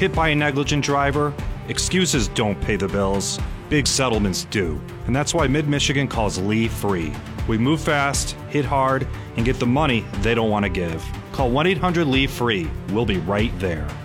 Hit by a negligent driver? Excuses don't pay the bills. Big settlements do. And that's why Mid-Michigan calls Lee free. We move fast, hit hard, and get the money they don't want to give. Call 1-800-LEE-FREE. We'll be right there.